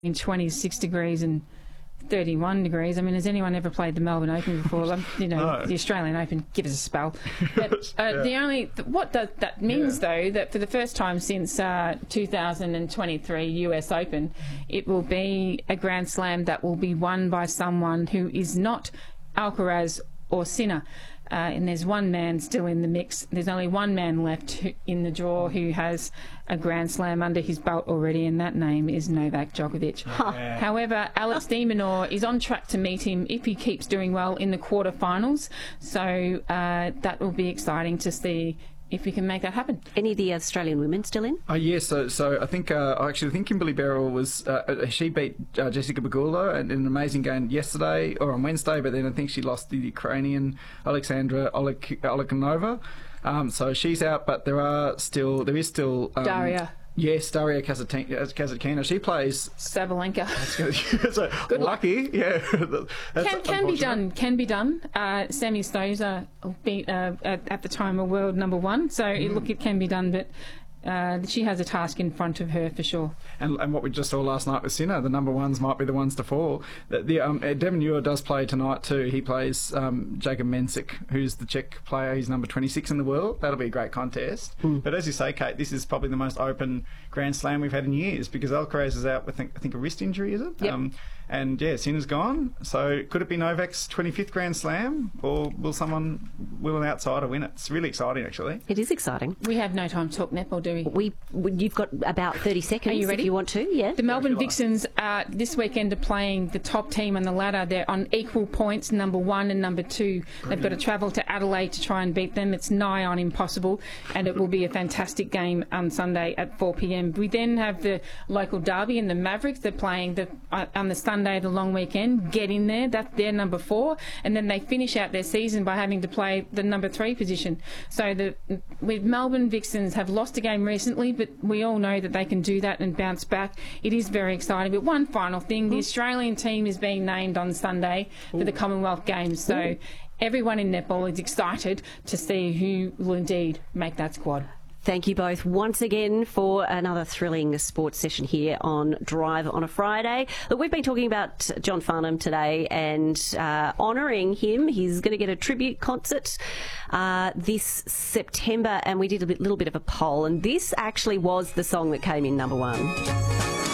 in 26 degrees and 31 degrees. I mean, has anyone ever played the Melbourne Open before? No. The Australian Open, give us a spell. But what that means, though, that for the first time since 2023 US Open, it will be a Grand Slam that will be won by someone who is not Alcaraz or Sinner. And there's one man still in the mix. There's only one man left in the draw who has a Grand Slam under his belt already, and that name is Novak Djokovic. Yeah. However, Alex de Minaur is on track to meet him if he keeps doing well in the quarterfinals. So that will be exciting to see if we can make that happen. Any of the Australian women still in? Yes, so I think I think Kimberly Beryl was she beat Jessica Pegula in an amazing game yesterday or on Wednesday, but then I think she lost the Ukrainian Alexandra Olekanova. So she's out, but there is still Daria. Yes, Daria Kasatkina. She plays Sabalenka. So lucky, yeah. Can be done. Sammy Stosur beat at the time a world number one. So it can be done, but she has a task in front of her for sure. And what we just saw last night with Sinner, the number ones might be the ones to fall. Devin Muir does play tonight too. He plays Jacob Mensik, who's the Czech player. He's number 26 in the world. That'll be a great contest. But as you say, Kate, this is probably the most open Grand Slam we've had in years because Alcaraz is out with I think a wrist injury, is it? Yep. And yeah, Sinner's gone. So could it be Novak's 25th Grand Slam, or will an outsider win it? It's really exciting, actually. It is exciting. We have no time to talk netball, do we? You've got about 30 seconds. Are you ready? If you want to, yeah. The Melbourne Vixens this weekend are playing the top team on the ladder. They're on equal points, number 1 and number 2. Brilliant. They've got to travel to Adelaide to try and beat them. It's nigh on impossible, and it will be a fantastic game on Sunday at 4 p.m. We then have the local derby and the Mavericks. They're playing on the Sunday, the long weekend. Get in there. That's their number 4, and then they finish out their season by having to play the number 3 position. So with Melbourne Vixens have lost a game recently, but we all know that they can do that and bounce back. It is very exciting. But one final thing, the Australian team is being named on Sunday for the Commonwealth Games. So everyone in netball is excited to see who will indeed make that squad. Thank you both once again for another thrilling sports session here on Drive on a Friday. Look, we've been talking about John Farnham today and honouring him. He's going to get a tribute concert this September, and we did a little bit of a poll, and this actually was the song that came in number 1.